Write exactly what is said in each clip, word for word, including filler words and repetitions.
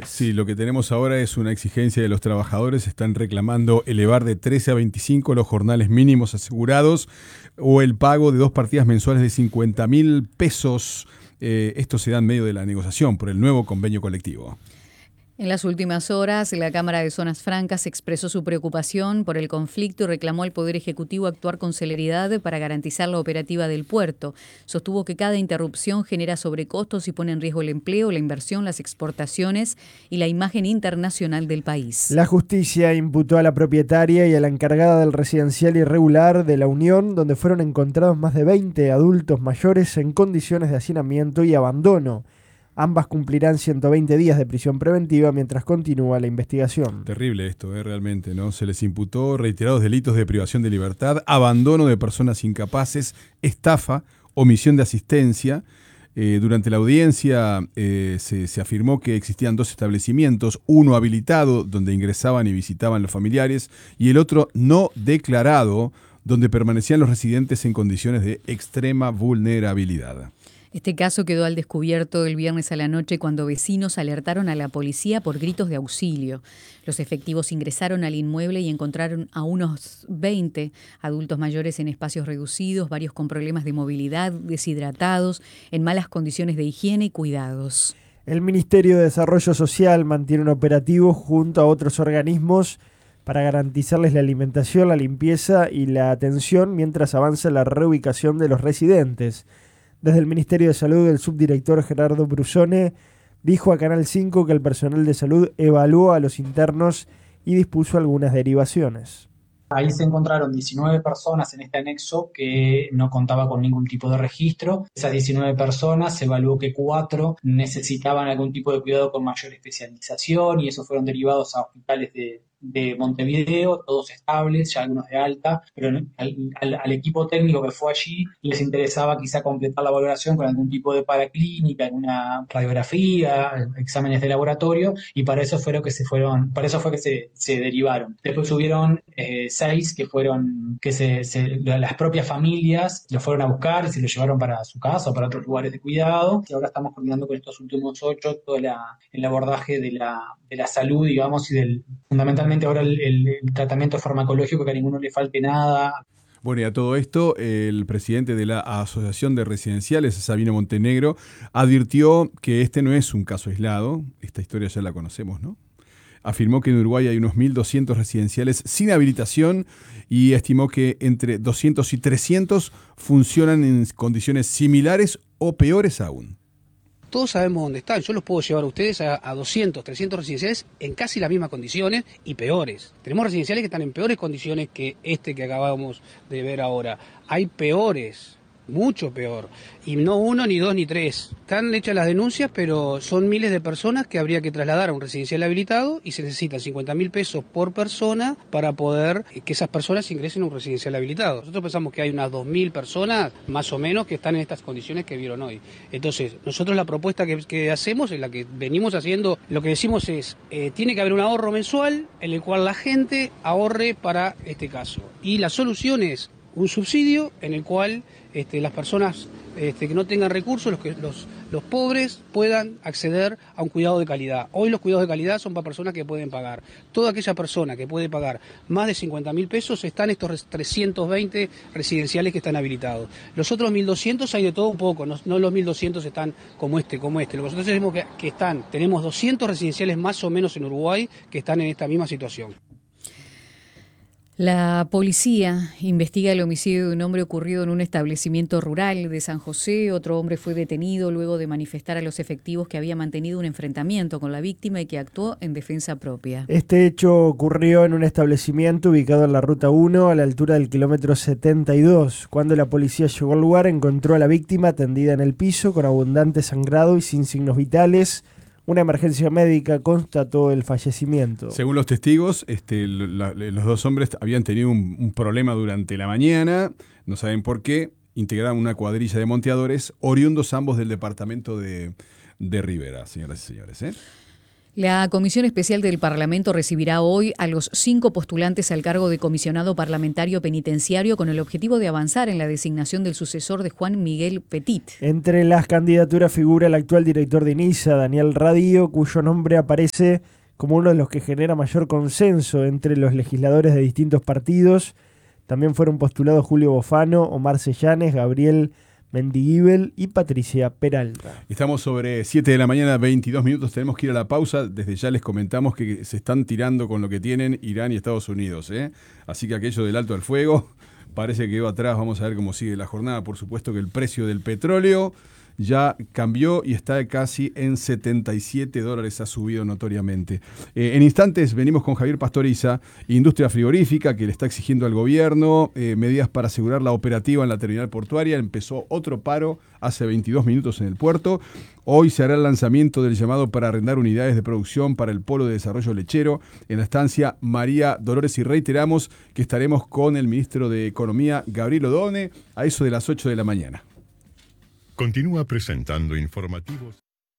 meses. Sí, lo que tenemos ahora es una exigencia de los trabajadores. Están reclamando elevar de trece a veinticinco los jornales mínimos asegurados o el pago de dos partidas mensuales de cincuenta mil pesos. Eh, esto se da en medio de la negociación por el nuevo convenio colectivo. En las últimas horas, la Cámara de Zonas Francas expresó su preocupación por el conflicto y reclamó al Poder Ejecutivo actuar con celeridad para garantizar la operativa del puerto. Sostuvo que cada interrupción genera sobrecostos y pone en riesgo el empleo, la inversión, las exportaciones y la imagen internacional del país. La justicia imputó a la propietaria y a la encargada del residencial irregular de La Unión, donde fueron encontrados más de veinte adultos mayores en condiciones de hacinamiento y abandono. Ambas cumplirán ciento veinte días de prisión preventiva mientras continúa la investigación. Terrible esto, eh, realmente, ¿no? Se les imputó reiterados delitos de privación de libertad, abandono de personas incapaces, estafa, omisión de asistencia. Eh, durante la audiencia eh, se, se afirmó que existían dos establecimientos, uno habilitado donde ingresaban y visitaban los familiares y el otro no declarado donde permanecían los residentes en condiciones de extrema vulnerabilidad. Este caso quedó al descubierto el viernes a la noche cuando vecinos alertaron a la policía por gritos de auxilio. Los efectivos ingresaron al inmueble y encontraron a unos veinte adultos mayores en espacios reducidos, varios con problemas de movilidad, deshidratados, en malas condiciones de higiene y cuidados. El Ministerio de Desarrollo Social mantiene un operativo junto a otros organismos para garantizarles la alimentación, la limpieza y la atención mientras avanza la reubicación de los residentes. Desde el Ministerio de Salud, el subdirector Gerardo Brusone dijo a Canal cinco que el personal de salud evaluó a los internos y dispuso algunas derivaciones. Ahí se encontraron diecinueve personas en este anexo que no contaba con ningún tipo de registro. Esas diecinueve personas se evaluó que cuatro necesitaban algún tipo de cuidado con mayor especialización y esos fueron derivados a hospitales de, de Montevideo, todos estables, ya algunos de alta, pero al, al, al equipo técnico que fue allí les interesaba quizá completar la valoración con algún tipo de paraclínica, alguna radiografía, exámenes de laboratorio y para eso fue lo que se fueron, para eso fue que se, se derivaron. Después hubieron eh, seis que fueron, que se, se, las propias familias los fueron a buscar, se los llevaron para su casa o para otros lugares de cuidado. Y ahora estamos coordinando con estos últimos ocho todo la, el abordaje de la, de la salud, digamos, y del fundamentalmente ahora el, el, el tratamiento farmacológico, que a ninguno le falte nada. Bueno, y a todo esto, el presidente de la Asociación de Residenciales, Sabino Montenegro, advirtió que este no es un caso aislado. Esta historia ya la conocemos, ¿no? Afirmó que en Uruguay hay unos mil doscientos residenciales sin habilitación y estimó que entre doscientos y trescientos funcionan en condiciones similares o peores aún. Todos sabemos dónde están. Yo los puedo llevar a ustedes a, a doscientos, trescientos residenciales en casi las mismas condiciones y peores. Tenemos residenciales que están en peores condiciones que este que acabamos de ver ahora. Hay peores. Mucho peor. Y no uno, ni dos, ni tres. Están hechas las denuncias, pero son miles de personas que habría que trasladar a un residencial habilitado y se necesitan cincuenta mil pesos por persona para poder que esas personas ingresen a un residencial habilitado. Nosotros pensamos que hay unas dos mil personas, más o menos, que están en estas condiciones que vieron hoy. Entonces, nosotros la propuesta que, que hacemos, en la que venimos haciendo, lo que decimos es, eh, tiene que haber un ahorro mensual en el cual la gente ahorre para este caso. Y la solución es un subsidio en el cual este, las personas este, que no tengan recursos, los, que, los, los pobres, puedan acceder a un cuidado de calidad. Hoy los cuidados de calidad son para personas que pueden pagar. Toda aquella persona que puede pagar más de cincuenta mil pesos están estos trescientos veinte residenciales que están habilitados. Los otros mil doscientos hay de todo un poco, no, no los mil doscientos están como este, como este. Lo que nosotros decimos que, que están, tenemos doscientos residenciales más o menos en Uruguay que están en esta misma situación. La policía investiga el homicidio de un hombre ocurrido en un establecimiento rural de San José. Otro hombre fue detenido luego de manifestar a los efectivos que había mantenido un enfrentamiento con la víctima y que actuó en defensa propia. Este hecho ocurrió en un establecimiento ubicado en la Ruta uno a la altura del kilómetro setenta y dos. Cuando la policía llegó al lugar, encontró a la víctima tendida en el piso con abundante sangrado y sin signos vitales. Una emergencia médica constató el fallecimiento. Según los testigos, este, la, los dos hombres habían tenido un, un problema durante la mañana, no saben por qué, integraban una cuadrilla de monteadores, oriundos ambos del departamento de, de Rivera, señoras y señores, ¿eh? La Comisión Especial del Parlamento recibirá hoy a los cinco postulantes al cargo de comisionado parlamentario penitenciario con el objetivo de avanzar en la designación del sucesor de Juan Miguel Petit. Entre las candidaturas figura el actual director de INISA, Daniel Radío, cuyo nombre aparece como uno de los que genera mayor consenso entre los legisladores de distintos partidos. También fueron postulados Julio Bofano, Omar Seyanes, Gabriel Mendiguibel y Patricia Peralta. Estamos sobre siete de la mañana, veintidós minutos, tenemos que ir a la pausa. Desde ya les comentamos que se están tirando con lo que tienen Irán y Estados Unidos, ¿eh? Así que aquello del alto al fuego parece que va atrás. Vamos a ver cómo sigue la jornada. Por supuesto que el precio del petróleo ya cambió y está casi en setenta y siete dólares, ha subido notoriamente. Eh, en instantes venimos con Javier Pastoriza, industria frigorífica, que le está exigiendo al gobierno eh, medidas para asegurar la operativa en la terminal portuaria. Empezó otro paro hace veintidós minutos en el puerto. Hoy se hará el lanzamiento del llamado para arrendar unidades de producción para el Polo de Desarrollo Lechero en la estancia María Dolores, y reiteramos que estaremos con el ministro de Economía, Gabriel Odone, a eso de las ocho de la mañana. Continúa presentando informativos.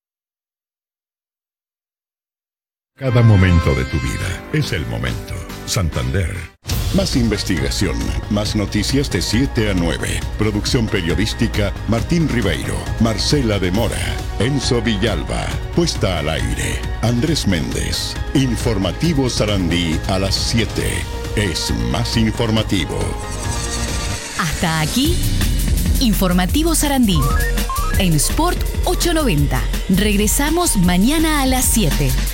Cada momento de tu vida es el momento. Santander. Más investigación, más noticias de siete a nueve. Producción periodística, Martín Ribeiro, Marcela de Mora, Enzo Villalba. Puesta al aire, Andrés Méndez. Informativo Sarandí a las siete. Es más informativo. Hasta aquí, Informativo Sarandí. En Sport ochocientos noventa. Regresamos mañana a las siete.